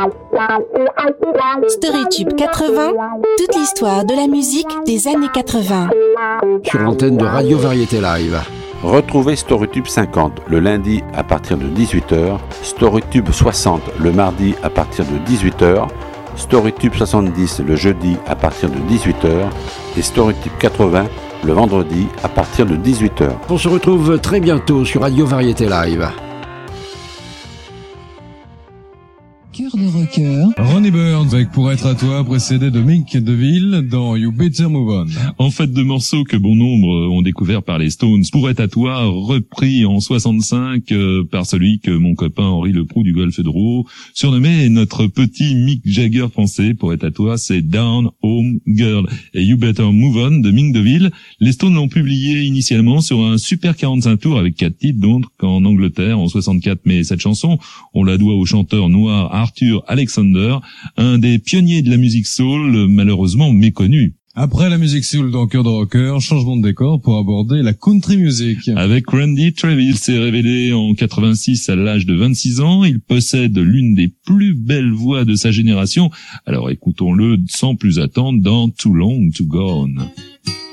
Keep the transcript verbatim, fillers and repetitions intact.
Storytube quatre-vingts, toute l'histoire de la musique des années quatre-vingts. Sur l'antenne de Radio Variété Live. Retrouvez Storytube cinquante le lundi à partir de dix-huit heures, Storytube soixante le mardi à partir de dix-huit heures, Storytube soixante-dix le jeudi à partir de dix-huit heures et Storytube quatre-vingts le vendredi à partir de dix-huit heures. On se retrouve très bientôt sur Radio Variété Live. Cœur de rocker. Ronnie Burns avec Pour être à toi, précédé de Mick DeVille dans You Better Move On. En fait de morceaux que bon nombre ont découvert par les Stones, Pour être à toi, repris en soixante-cinq euh, par celui que mon copain Henri Leproux du Golfe de Roux surnommé notre petit Mick Jagger français. Pour être à toi, c'est Down Home Girl et You Better Move On de Mick DeVille. Les Stones l'ont publié initialement sur un super quarante-cinq tours avec quatre titres, donc en Angleterre en soixante-quatre. Mais cette chanson, on la doit au chanteur noir Arthur Alexander, un des pionniers de la musique soul, malheureusement méconnu. Après la musique soul dans Cœur de rocker, changement de décor pour aborder la country music. Avec Randy Travis, s'est révélé en quatre-vingt-six à l'âge de vingt-six ans. Il possède l'une des plus belles voix de sa génération. Alors écoutons-le sans plus attendre dans Too Long to Gone.